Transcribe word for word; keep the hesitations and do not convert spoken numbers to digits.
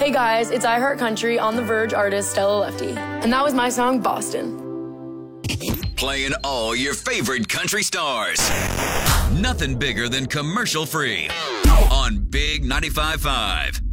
Hey guys, it's I Heart Country on The Verge artist Stella Lefty. And that was my song, Boston. Playing all your favorite country stars. Nothing bigger than commercial free on Big ninety-five point five.